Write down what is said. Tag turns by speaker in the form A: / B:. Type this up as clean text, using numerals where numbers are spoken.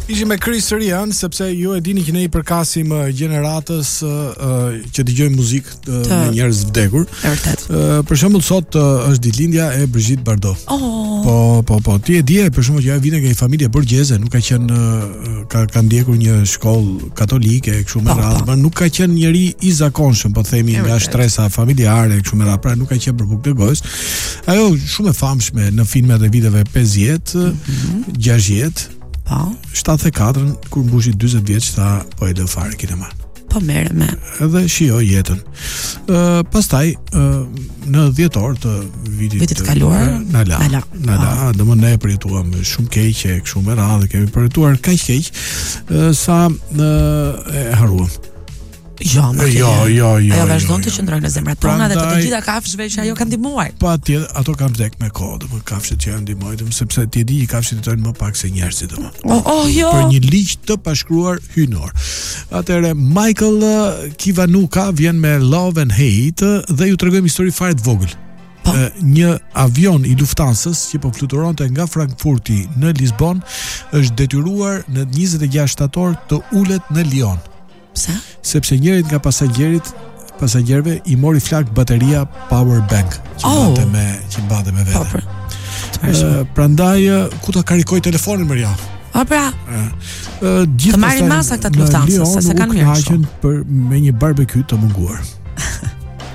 A: Ishim me Chris Rian, sepse ju e dini që ne I përkasim gjeneratës që dëgjojmë muzikë me njerëz vdekur.
B: Vërtet.
A: Për shembull sot është ditëlindja e Brigitte Bardot. Po, ti e di për shembull që ajo vjen nga një familje borgjeze, nuk ka qenë ka ndjekur një shkollë katolike kështu me radhë, nuk ka qenë njeri I zakonshëm, po themi nga shtresa familjare kështu me radhë, pra nuk ka qenë për bukë të gojës. Ajo shumë e famshme në filmat e viteve 50, 60, 74 kur mbushi 40 vjeç tha po e lë fare kineman.
B: Po merre me.
A: Edhe shijoi jetën. Pastaj në 10 orë të vitit
B: të kaluar
A: na la, domethënë ne përjetuam shumë keq, kështu me radhë, kemi përjetuar kaq keq sa e haruam. Jo. Ajo vazhdon të qëndrojnë në zemrat tona dhe të gjitha kafshëve që ajo ka ndihmuar. Patjetër, ato kanë vdek me kohë, domethënë kafshët që janë ndihmuar, sepse ti e di, kafshët jetojnë më pak se njerëzit domethënë.
B: Jo.
A: Për një ligj të pashkruar hynor. Atëherë Michael Kiwanuka vjen me Love and Hate dhe ju tregojmë histori fare të vogël. Një avion I Lufthansës që po fluturonte nga Frankfurti në Lisbon është detyruar në 26 shtator të ulet në Lyon.
B: Pse?
A: Sepse njërit nga pasagerëve I mori flak bateria power bank që mbante me vete. Prandaj ku ta karikoj telefonin Maria?
B: Pra. Të marrin masa këta të Lufthansës, se kanë mirë.
A: Me një barbecue të munguar.